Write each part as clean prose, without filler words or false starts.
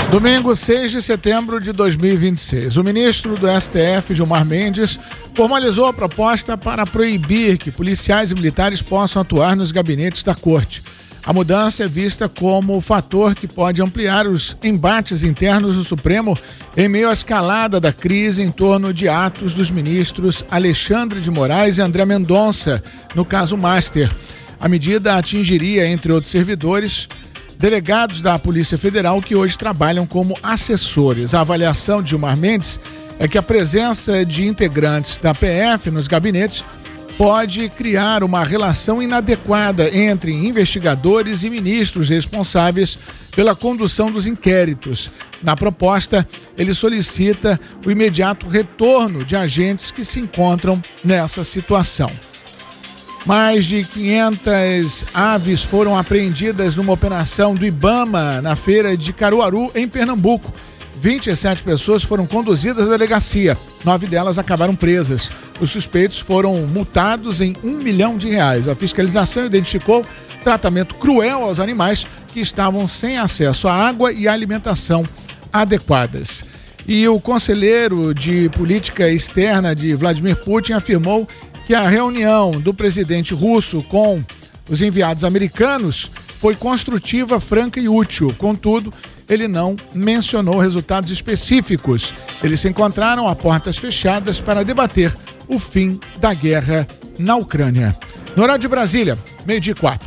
Domingo, 6 de setembro de 2026. O ministro do STF, Gilmar Mendes, formalizou a proposta para proibir que policiais e militares possam atuar nos gabinetes da corte. A mudança é vista como fator que pode ampliar os embates internos no Supremo em meio à escalada da crise em torno de atos dos ministros Alexandre de Moraes e André Mendonça, no caso Master. A medida atingiria, entre outros servidores, delegados da Polícia Federal que hoje trabalham como assessores. A avaliação de Gilmar Mendes é que a presença de integrantes da PF nos gabinetes pode criar uma relação inadequada entre investigadores e ministros responsáveis pela condução dos inquéritos. Na proposta, ele solicita o imediato retorno de agentes que se encontram nessa situação. Mais de 500 aves foram apreendidas numa operação do IBAMA na feira de Caruaru, em Pernambuco. 27 pessoas foram conduzidas à delegacia. 9 delas acabaram presas. Os suspeitos foram multados em R$1 milhão. A fiscalização identificou tratamento cruel aos animais que estavam sem acesso à água e alimentação adequadas. E o conselheiro de política externa de Vladimir Putin afirmou que a reunião do presidente russo com os enviados americanos foi construtiva, franca e útil. Contudo, ele não mencionou resultados específicos. Eles se encontraram a portas fechadas para debater o fim da guerra na Ucrânia. No horário de Brasília, 12:04.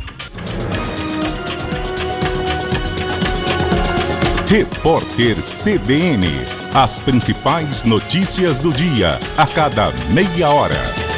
Repórter CBN. As principais notícias do dia, a cada meia hora.